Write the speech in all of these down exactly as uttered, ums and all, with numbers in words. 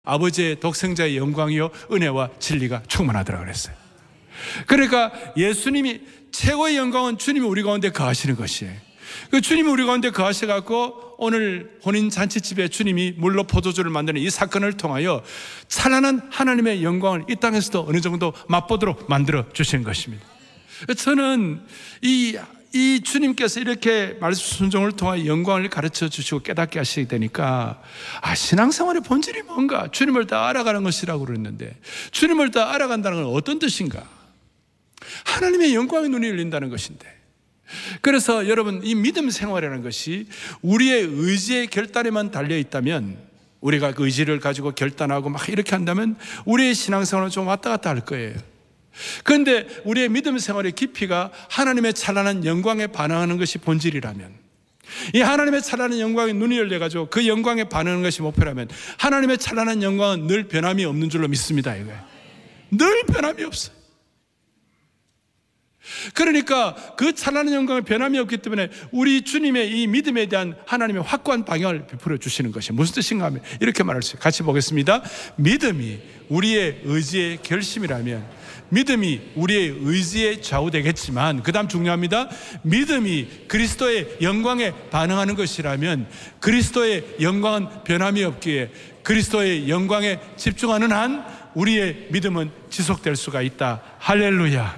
아버지의 독생자의 영광이요 은혜와 진리가 충만하더라 그랬어요. 그러니까 예수님이 최고의 영광은 주님이 우리 가운데 거하시는 것이에요. 그 주님이 우리 가운데 거하셔갖고 오늘 혼인 잔치집에 주님이 물로 포도주를 만드는 이 사건을 통하여 찬란한 하나님의 영광을 이 땅에서도 어느 정도 맛보도록 만들어 주신 것입니다. 저는 이 이 주님께서 이렇게 말씀 순종을 통하여 영광을 가르쳐 주시고 깨닫게 하시게 되니까 아, 신앙생활의 본질이 뭔가? 주님을 더 알아가는 것이라고 그랬는데 주님을 더 알아간다는 건 어떤 뜻인가? 하나님의 영광의 눈이 열린다는 것인데, 그래서 여러분, 이 믿음 생활이라는 것이 우리의 의지의 결단에만 달려 있다면, 우리가 그 의지를 가지고 결단하고 막 이렇게 한다면 우리의 신앙생활은 좀 왔다 갔다 할 거예요. 그런데 우리의 믿음 생활의 깊이가 하나님의 찬란한 영광에 반응하는 것이 본질이라면, 이 하나님의 찬란한 영광에 눈이 열려가지고 그 영광에 반응하는 것이 목표라면 하나님의 찬란한 영광은 늘 변함이 없는 줄로 믿습니다. 이거예요. 늘 변함이 없어요. 그러니까 그 찬란한 영광에 변함이 없기 때문에 우리 주님의 이 믿음에 대한 하나님의 확고한 방향을 베풀어 주시는 것이 무슨 뜻인가 하면 이렇게 말할 수 있어요. 같이 보겠습니다. 믿음이 우리의 의지의 결심이라면, 믿음이 우리의 의지에 좌우되겠지만, 그 다음 중요합니다. 믿음이 그리스도의 영광에 반응하는 것이라면 그리스도의 영광은 변함이 없기에 그리스도의 영광에 집중하는 한 우리의 믿음은 지속될 수가 있다. 할렐루야.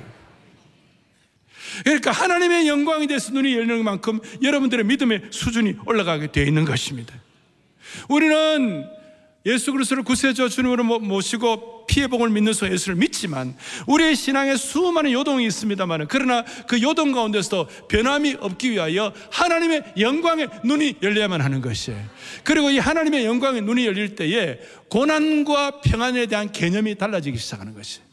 그러니까 하나님의 영광에 대해서 눈이 열리는 만큼 여러분들의 믿음의 수준이 올라가게 되어 있는 것입니다. 우리는 예수 그리스도를 구세주 주님으로 모시고 피의 복을 믿는 소 예수를 믿지만 우리의 신앙에 수많은 요동이 있습니다만, 그러나 그 요동 가운데서도 변함이 없기 위하여 하나님의 영광의 눈이 열려야만 하는 것이에요. 그리고 이 하나님의 영광의 눈이 열릴 때에 고난과 평안에 대한 개념이 달라지기 시작하는 것이에요.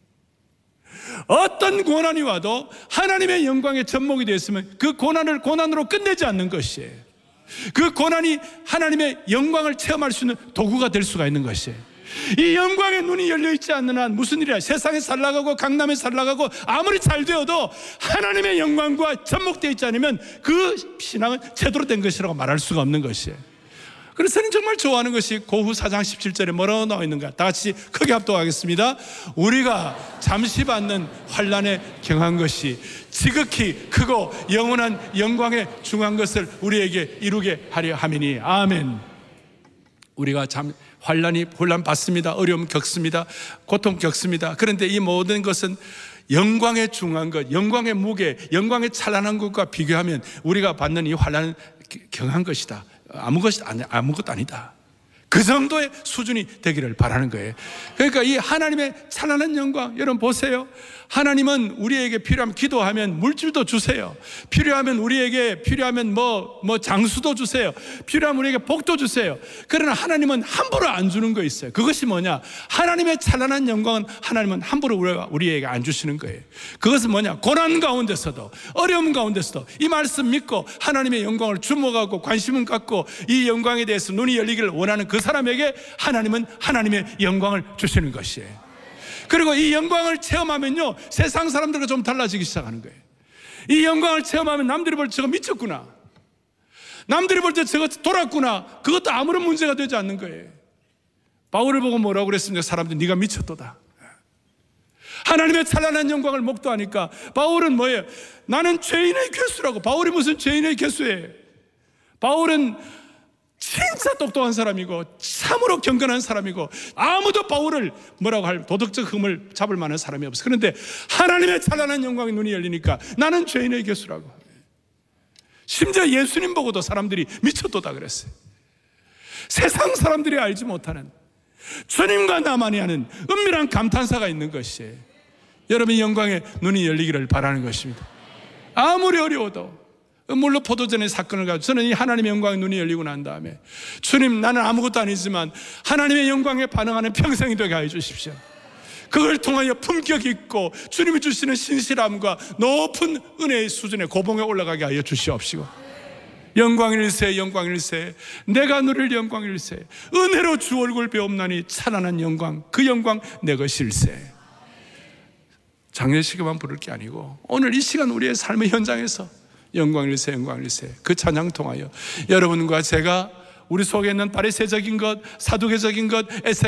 어떤 고난이 와도 하나님의 영광에 접목이 되었으면 그 고난을 고난으로 끝내지 않는 것이에요. 그 고난이 하나님의 영광을 체험할 수 있는 도구가 될 수가 있는 것이에요. 이 영광의 눈이 열려있지 않는 한 무슨 일이야? 세상에 살 나가고 강남에 살 나가고 아무리 잘 되어도 하나님의 영광과 접목되어 있지 않으면 그 신앙은 제대로 된 것이라고 말할 수가 없는 것이에요. 그래서 저는 정말 좋아하는 것이 고후 사 장 십칠 절에 뭐라고 나와 있는가? 다 같이 크게 합독하겠습니다. 우리가 잠시 받는 환난에 경한 것이 지극히 크고 영원한 영광에 중한 것을 우리에게 이루게 하려 함이니. 아멘. 우리가 참 환난이 혼란 받습니다. 어려움 겪습니다. 고통 겪습니다. 그런데 이 모든 것은 영광에 중한 것, 영광의 무게, 영광의 찬란한 것과 비교하면 우리가 받는 이 환난은 경한 것이다. 아무것이 아니, 아무것도 아니다. 그 정도의 수준이 되기를 바라는 거예요. 그러니까 이 하나님의 찬란한 영광, 여러분 보세요. 하나님은 우리에게 필요하면 기도하면 물질도 주세요. 필요하면 우리에게 필요하면 뭐, 뭐 장수도 주세요. 필요하면 우리에게 복도 주세요. 그러나 하나님은 함부로 안 주는 거 있어요. 그것이 뭐냐? 하나님의 찬란한 영광은 하나님은 함부로 우리에게 안 주시는 거예요. 그것은 뭐냐? 고난 가운데서도 어려움 가운데서도 이 말씀 믿고 하나님의 영광을 주목하고 관심을 갖고 이 영광에 대해서 눈이 열리기를 원하는 그 사람에게 하나님은 하나님의 영광을 주시는 것이에요. 그리고 이 영광을 체험하면요, 세상 사람들과 좀 달라지기 시작하는 거예요. 이 영광을 체험하면 남들이 볼 때 저거 미쳤구나, 남들이 볼 때 저거 돌았구나, 그것도 아무런 문제가 되지 않는 거예요. 바울을 보고 뭐라고 그랬습니까? 사람들이 네가 미쳤도다. 하나님의 찬란한 영광을 목도하니까 바울은 뭐예요? 나는 죄인의 괴수라고. 바울이 무슨 죄인의 괴수예요? 바울은 진짜 똑똑한 사람이고 참으로 경건한 사람이고 아무도 바울을 뭐라고 할 도덕적 흠을 잡을 만한 사람이 없어. 그런데 하나님의 찬란한 영광의 눈이 열리니까 나는 죄인의 괴수라고. 심지어 예수님 보고도 사람들이 미쳤도다 그랬어요. 세상 사람들이 알지 못하는, 주님과 나만이 아는 은밀한 감탄사가 있는 것이에요. 여러분의 영광의 눈이 열리기를 바라는 것입니다. 아무리 어려워도. 물로 포도전의 사건을 가지고 저는 이 하나님의 영광의 눈이 열리고 난 다음에, 주님, 나는 아무것도 아니지만 하나님의 영광에 반응하는 평생이 되게 해 주십시오. 그걸 통하여 품격 있고 주님이 주시는 신실함과 높은 은혜의 수준의 고봉에 올라가게 하여 주시옵시고, 영광일세 영광일세 내가 누릴 영광일세 은혜로 주 얼굴 배옵나니 찬란한 영광, 그 영광 내 것일세. 장례식에만 부를 게 아니고 오늘 이 시간 우리의 삶의 현장에서 영광일세 영광일세 그 찬양 통하여 여러분과 제가 우리 속에 있는 바리새적인 것, 사두개적인 것,